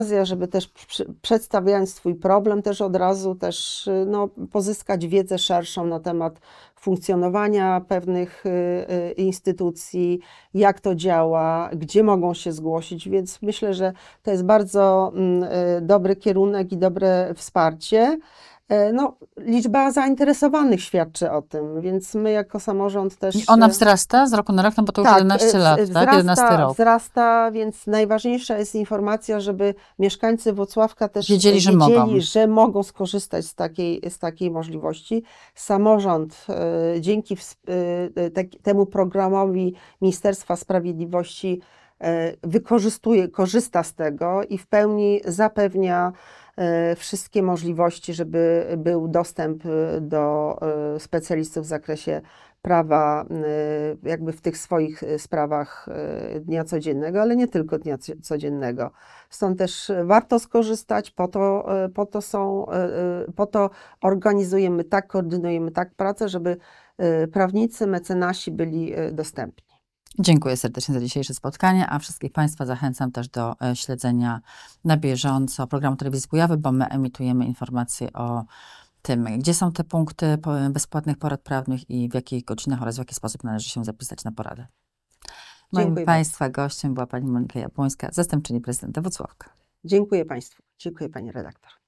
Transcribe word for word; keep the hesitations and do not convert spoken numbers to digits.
żeby też przy, przedstawiając swój problem, też od razu też no, pozyskać wiedzę szerszą na temat funkcjonowania pewnych y, y, instytucji, jak to działa, gdzie mogą się zgłosić, więc myślę, że to jest bardzo y, dobry kierunek i dobre wsparcie. No, liczba zainteresowanych świadczy o tym, więc my jako samorząd I też... ona wzrasta z roku na rok, no bo to już tak, jedenaście lat, wzrasta, tak? jedenasty rok. Wzrasta, więc najważniejsza jest informacja, żeby mieszkańcy Włocławka też Wiedzieli, że wiedzieli, mogą. że mogą skorzystać z takiej, z takiej możliwości. Samorząd y, dzięki y, te, temu programowi Ministerstwa Sprawiedliwości y, wykorzystuje, korzysta z tego i w pełni zapewnia wszystkie możliwości, żeby był dostęp do specjalistów w zakresie prawa jakby w tych swoich sprawach dnia codziennego, ale nie tylko dnia codziennego. Stąd też warto skorzystać, po to, po to są, po to organizujemy tak, koordynujemy tak pracę, żeby prawnicy, mecenasi byli dostępni. Dziękuję serdecznie za dzisiejsze spotkanie, a wszystkich Państwa zachęcam też do śledzenia na bieżąco programu Telewizji Kujawy, bo my emitujemy informacje o tym, gdzie są te punkty bezpłatnych porad prawnych i w jakich godzinach oraz w jaki sposób należy się zapisać na poradę. Moim Dziękuję Państwa bardzo. gościem była pani Monika Jabłońska, zastępczyni prezydenta Włocławka. Dziękuję Państwu. Dziękuję Pani redaktor.